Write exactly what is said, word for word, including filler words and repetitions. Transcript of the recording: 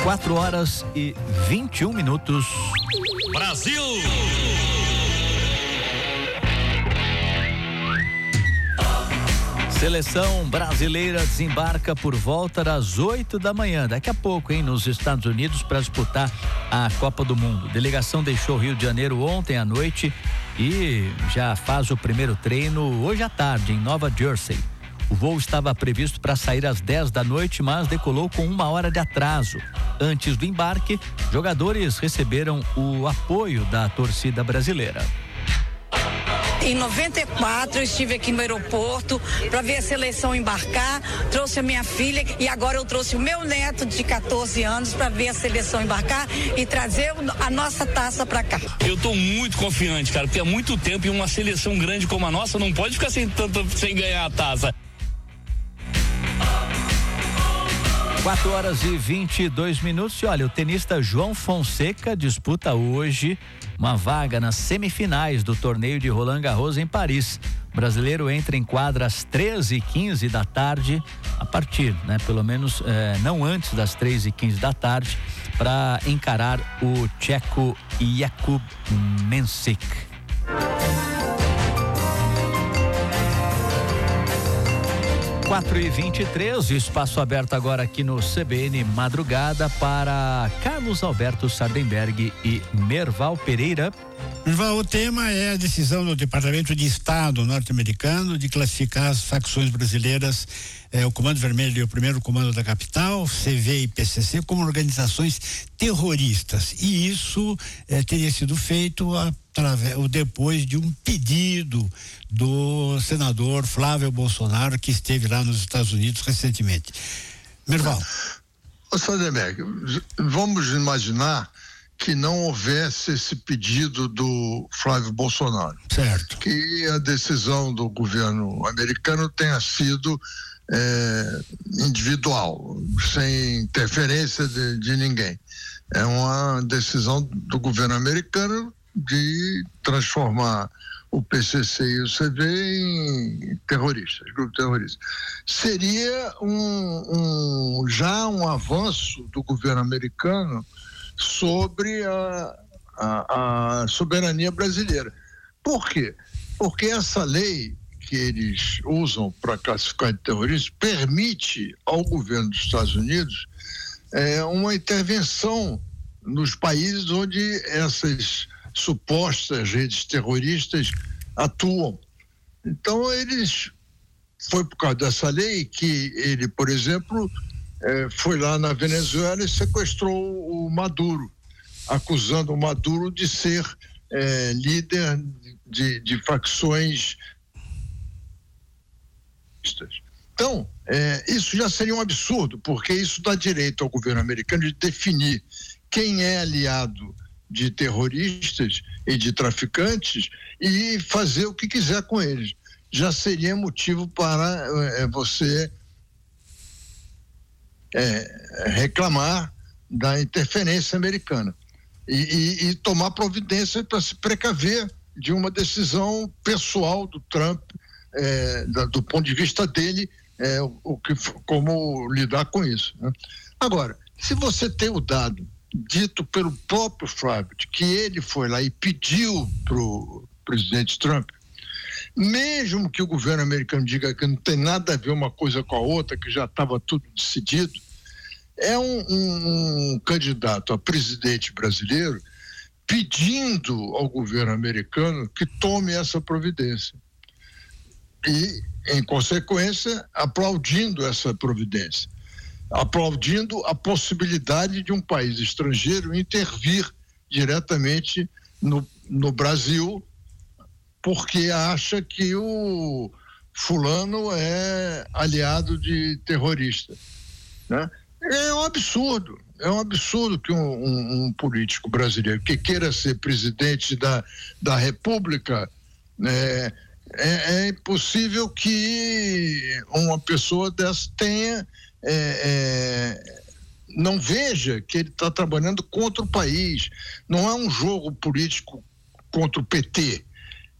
quatro horas e vinte e um minutos. Brasil! Seleção brasileira desembarca por volta das oito da manhã, daqui a pouco, hein, nos Estados Unidos para disputar a Copa do Mundo. A delegação deixou o Rio de Janeiro ontem à noite e já faz o primeiro treino hoje à tarde em Nova Jersey. O voo estava previsto para sair às dez da noite, mas decolou com uma hora de atraso. Antes do embarque, jogadores receberam o apoio da torcida brasileira. Em noventa e quatro eu estive aqui no aeroporto para ver a seleção embarcar, trouxe a minha filha e agora eu trouxe o meu neto de quatorze anos para ver a seleção embarcar e trazer a nossa taça para cá. Eu tô muito confiante, cara, porque há muito tempo e uma seleção grande como a nossa não pode ficar sem, tanto, sem ganhar a taça. quatro horas e vinte e dois minutos. E olha, o tenista João Fonseca disputa hoje uma vaga nas semifinais do torneio de Roland Garros em Paris. O brasileiro entra em quadra às treze e quinze da tarde, a partir, né, pelo menos eh, não antes das treze e quinze da tarde, para encarar o tcheco Jakub Mensik. quatro e vinte e três, espaço aberto agora aqui no C B N Madrugada para Carlos Alberto Sardenberg e Merval Pereira. Merval, o tema é a decisão do Departamento de Estado norte-americano de classificar as facções brasileiras, eh, o Comando Vermelho e o Primeiro Comando da Capital, C V e P C C, como organizações terroristas. E isso eh, teria sido feito através, depois de um pedido do senador Flávio Bolsonaro, que esteve lá nos Estados Unidos recentemente. Merval. Ô, Sardenberg, vamos imaginar que não houvesse esse pedido do Flávio Bolsonaro. Certo. Que a decisão do governo americano tenha sido é, individual, sem interferência de, de ninguém. É uma decisão do governo americano de transformar o P C C e o C V em terroristas, grupo terrorista. Seria um, um, já um avanço do governo americano sobre a, a, a soberania brasileira. Por quê? Porque essa lei que eles usam para classificar de terrorista permite ao governo dos Estados Unidos é, uma intervenção nos países onde essas supostas redes terroristas atuam. Então eles, foi por causa dessa lei que ele, por exemplo, eh, foi lá na Venezuela e sequestrou o Maduro, acusando o Maduro de ser eh, líder de, de facções. Então, eh, isso já seria um absurdo, porque isso dá direito ao governo americano de definir quem é aliado de terroristas e de traficantes e fazer o que quiser com eles. Já seria motivo para é, você é, reclamar da interferência americana e, e, e tomar providência para se precaver de uma decisão pessoal do Trump, é, da, do ponto de vista dele, é, o, o que, como lidar com isso, né? Agora, se você tem o dado dito pelo próprio Flávio, de que ele foi lá e pediu para o presidente Trump, mesmo que o governo americano diga que não tem nada a ver uma coisa com a outra, que já estava tudo decidido, é um, um, um candidato a presidente brasileiro pedindo ao governo americano que tome essa providência e, em consequência, aplaudindo essa providência, aplaudindo a possibilidade de um país estrangeiro intervir diretamente no, no Brasil, porque acha que o fulano é aliado de terrorista, né? É um absurdo, é um absurdo que um, um, um político brasileiro que queira ser presidente da, da República, né, é, é impossível que uma pessoa dessa tenha É, é, não veja que ele está trabalhando contra o país. Não é um jogo político contra o P T,